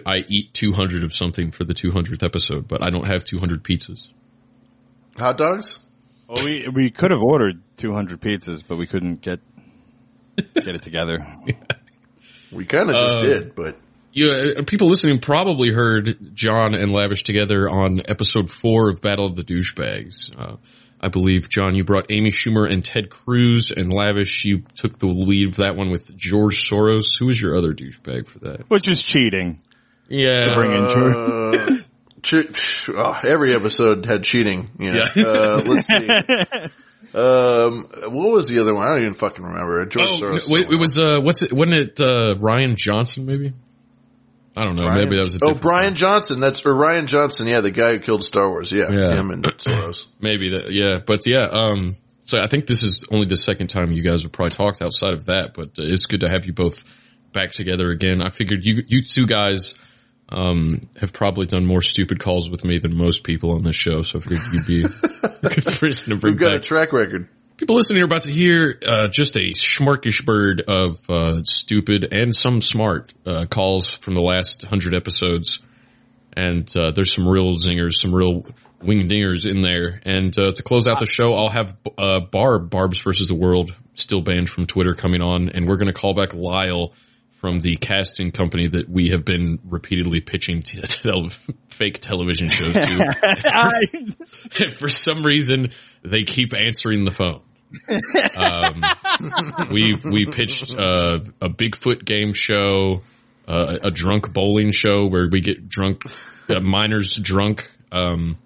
I eat 200 of something for the 200th episode, but I don't have 200 pizzas. Hot dogs? Well, we could have ordered 200 pizzas, but we couldn't get it together. Yeah. We kind of just did, but... People listening probably heard John and Lavish together on episode 4 of Battle of the Douchebags. I believe, John, you brought Amy Schumer and Ted Cruz, and Lavish, you took the lead of that one with George Soros. Who was your other douchebag for that? Which is cheating. Yeah. To bring in George. Every episode had cheating. Let's see. What was the other one? I don't even fucking remember. George Soros. It was, wasn't it Ryan Johnson, maybe? I don't know. Ryan? Maybe that was a different Brian one. Johnson. Ryan Johnson. Yeah, the guy who killed Star Wars. Yeah. Him and Soros. Maybe that. Yeah, but yeah. So I think this is only the second time you guys have probably talked outside of that. But it's good to have you both back together again. I figured you two guys have probably done more stupid calls with me than most people on this show. So I figured you'd be a good person to bring We've got back. a track record. People listening are about to hear just a schmarkish bird of stupid and some smart calls from the last 100 episodes. And there's some real zingers, some real wing-dingers in there. And to close out the show, I'll have Barb's versus the World, still banned from Twitter, coming on. And we're going to call back Lyle from the casting company that we have been repeatedly pitching fake television shows to. And for some reason, they keep answering the phone. We pitched a Bigfoot game show, a drunk bowling show where we get drunk, minors drunk, and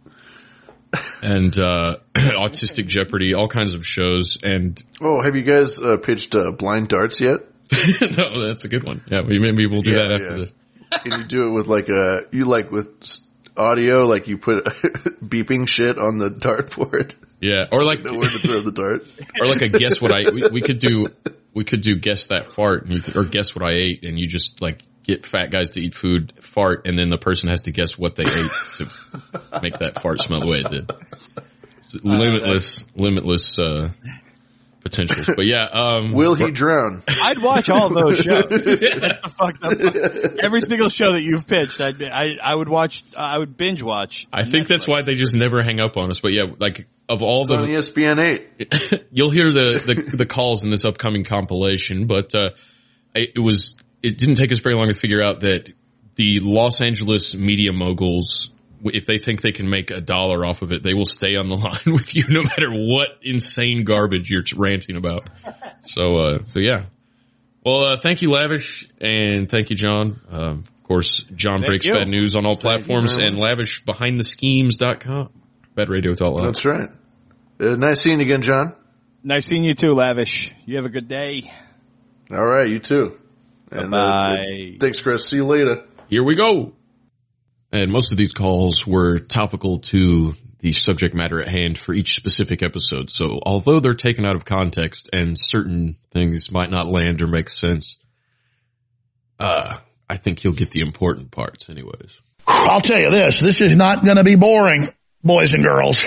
Autistic Jeopardy, all kinds of shows. And have you guys pitched Blind Darts yet? No, that's a good one. Yeah, maybe we'll do that after this. Can you do it with with audio, like you put beeping shit on the dartboard? Yeah, or like know where to throw the dart, or like a guess what I. We could do guess that fart, and or guess what I ate, and you just like get fat guys to eat food, fart, and then the person has to guess what they ate to make that fart smell the way it did. It's limitless potentials. But yeah, will he drown? I'd watch all those shows. That's the fucked up. Every single show that you've pitched, I would watch. I would binge watch. I think that's why they just never hang up on us. But yeah, like of all it's on ESPN 8, you'll hear the calls in this upcoming compilation. But it didn't take us very long to figure out that the Los Angeles media moguls, if they think they can make $1 off of it, they will stay on the line with you no matter what insane garbage you're ranting about. So yeah. Well, thank you, Lavish, and thank you, John. Of course, John Breaks Bad News on all platforms, and Lavish BehindTheSchemes.com. BadRadio.live. That's right. Nice seeing you again, John. Nice seeing you too, Lavish. You have a good day. All right, you too. And bye. Thanks, Chris. See you later. Here we go. And most of these calls were topical to the subject matter at hand for each specific episode. So although they're taken out of context and certain things might not land or make sense, I think you'll get the important parts anyways. I'll tell you this is not going to be boring, boys and girls.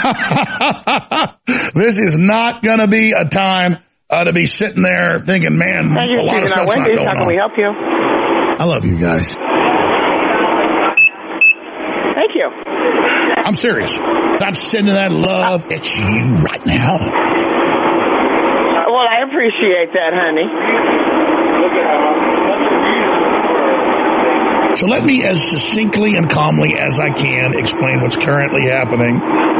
This is not going to be a time to be sitting there thinking, man, a lot of stuff's not going on. How can we help you? I love you guys. Thank you. I'm serious. I'm sending that love at you right now. Well, I appreciate that, honey. So let me, as succinctly and calmly as I can, explain what's currently happening.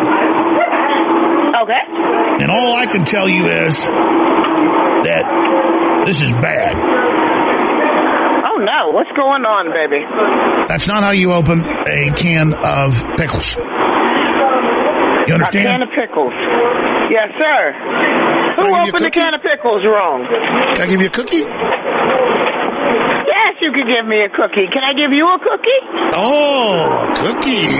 Okay. And all I can tell you is that this is bad. Oh, no. What's going on, baby? That's not how you open a can of pickles. You understand? A can of pickles. Yes, sir. Who opened the can of pickles wrong? Can I give you a cookie? Yes, you can give me a cookie. Can I give you a cookie? Oh, a cookie.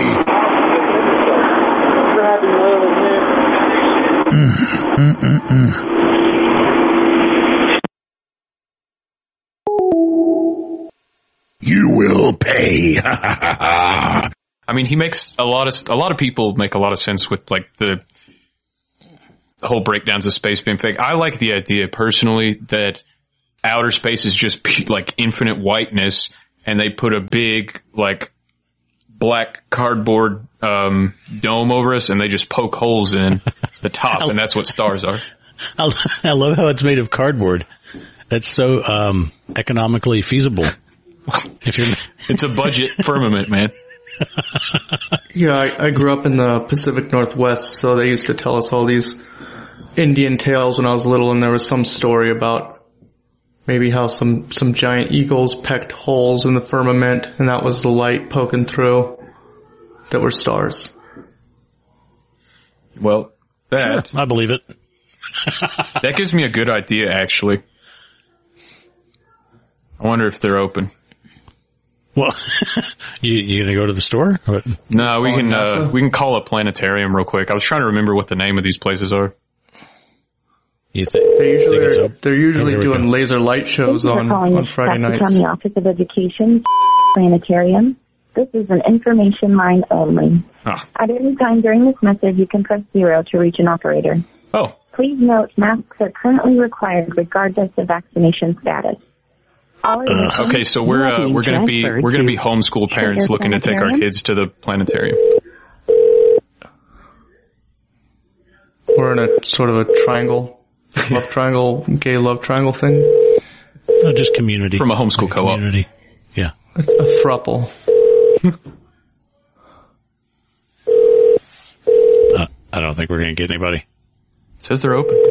You will pay. I mean, he makes a lot of people make a lot of sense with like the whole breakdowns of space being fake. I like the idea personally that outer space is just like infinite whiteness and they put a big, like, black cardboard dome over us, and they just poke holes in the top, and that's what stars are. I love how it's made of cardboard. That's so economically feasible. It's a budget firmament, man. Yeah, I grew up in the Pacific Northwest, so they used to tell us all these Indian tales when I was little, and there was some story about maybe how some giant eagles pecked holes in the firmament, and that was the light poking through that were stars. Well, that... Sure, I believe it. That gives me a good idea, actually. I wonder if they're open. Well, you gonna go to the store? Or? No, we can call a planetarium real quick. I was trying to remember what the name of these places are. They're usually doing laser light shows on Friday nights. County Office of Education Planetarium. This is an information line only. Oh. At any time during this message, you can press 0 to reach an operator. Oh. Please note, masks are currently required regardless of vaccination status. Okay, so we're gonna be homeschool parents looking to take our kids to the planetarium. We're in a sort of a gay love triangle thing. No, just community. From a homeschool co-op. Community. Yeah. A throuple. I don't think we're gonna get anybody. It says they're open.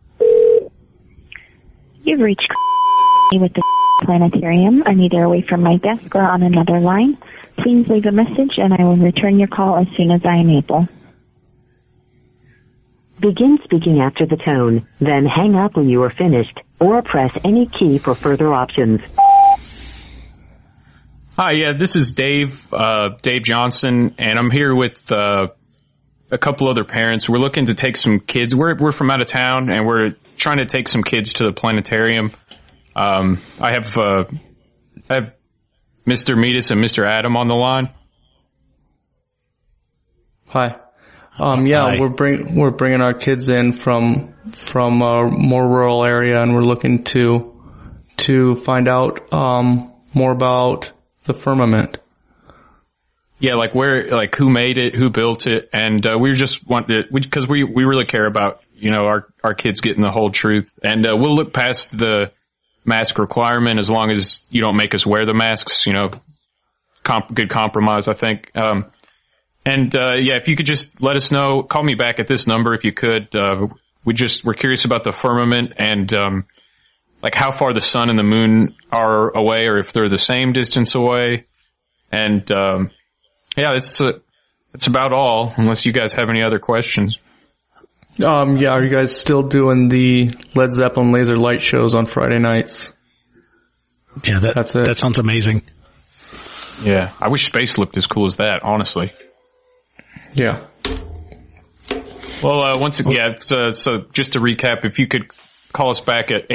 You've reached with the planetarium. I'm either away from my desk or on another line. Please leave a message and I will return your call as soon as I am able. Begin speaking after the tone, then hang up when you are finished, or press any key for further options. Hi, yeah, this is Dave Johnson, and I'm here with a couple other parents. We're looking to take some kids. We're from out of town, and we're trying to take some kids to the planetarium. I have Mr. Metis and Mr. Adam on the line. Hi. Hi. We're bringing our kids in from a more rural area, and we're looking to find out more about the firmament. Yeah, like who made it, who built it, and we just wanted because we really care about our kids getting the whole truth, and we'll look past the mask requirement as long as you don't make us wear the masks. Good compromise, I think. If you could just let us know, call me back at this number if you could. We're curious about the firmament and how far the sun and the moon are away, or if they're the same distance away. And it's about all. Unless you guys have any other questions. Are you guys still doing the Led Zeppelin laser light shows on Friday nights? Yeah, that's it. That sounds amazing. Yeah, I wish space looked as cool as that, honestly. Yeah. Well, so just to recap, if you could call us back at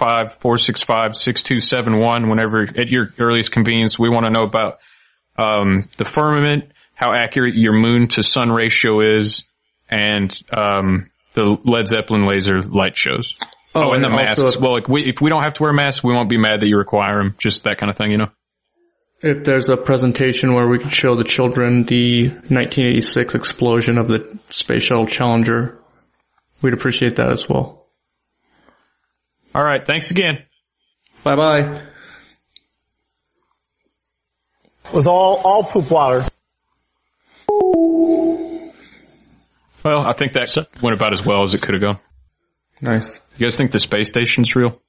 865-465-6271 whenever, at your earliest convenience. We want to know about the firmament, how accurate your moon to sun ratio is, and the Led Zeppelin laser light shows. Oh, and the masks. Well, if we don't have to wear masks, we won't be mad that you require them. Just that kind of thing, If there's a presentation where we could show the children the 1986 explosion of the Space Shuttle Challenger, we'd appreciate that as well. All right. Thanks again. Bye-bye. It was all poop water. Well, I think that went about as well as it could have gone. Nice. You guys think the space station's real?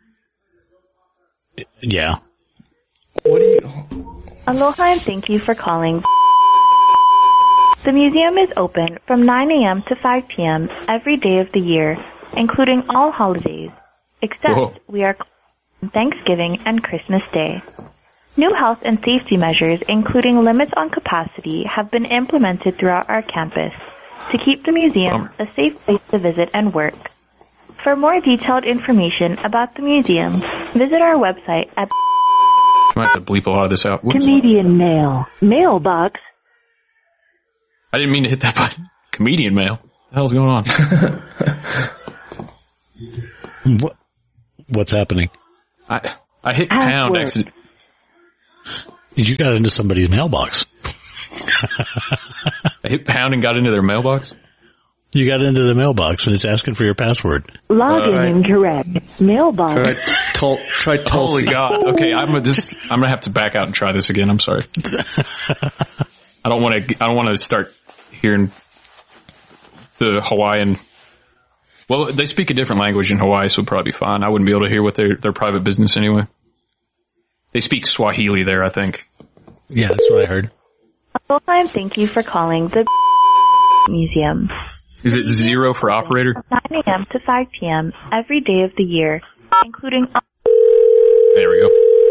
Yeah. What do you... Aloha and thank you for calling. The museum is open from 9 a.m. to 5 p.m. every day of the year, including all holidays, except we are on Thanksgiving and Christmas Day. New health and safety measures, including limits on capacity, have been implemented throughout our campus to keep the museum a safe place to visit and work. For more detailed information about the museum, visit our website at... I might have to bleep a lot of this out. Whoops. Comedian mail. Mailbox. I didn't mean to hit that button. Comedian mail. What the hell's going on? What's happening? I hit pound accident. You got into somebody's mailbox. I hit pound and got into their mailbox? You got into the mailbox and it's asking for your password. Login incorrect. Mailbox. Try Tulsi. Holy God. Okay, I'm gonna have to back out and try this again. I'm sorry. I don't want to start hearing the Hawaiian. Well, they speak a different language in Hawaii, so it'd probably be fine. I wouldn't be able to hear what their private business anyway. They speak Swahili there, I think. Yeah, that's what I heard. Aloha, thank you for calling the museum. Is it 0 for operator? 9 a.m. to 5 p.m. every day of the year, including... There we go.